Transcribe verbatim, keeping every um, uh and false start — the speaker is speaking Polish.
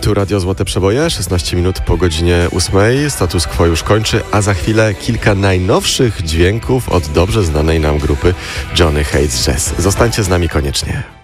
Tu Radio Złote Przeboje, szesnaście minut po godzinie ósmej. Status quo już kończy, a za chwilę kilka najnowszych dźwięków od dobrze znanej nam grupy Johnny Hates Jazz. Zostańcie z nami koniecznie.